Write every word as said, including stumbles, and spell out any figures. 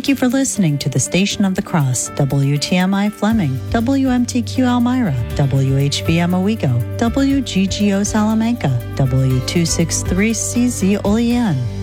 Thank you for listening to the Station of the Cross, W T M I Fleming, W M T Q Elmira, W H V M Owego, W G G O Salamanca, W two sixty-three C Z Olean,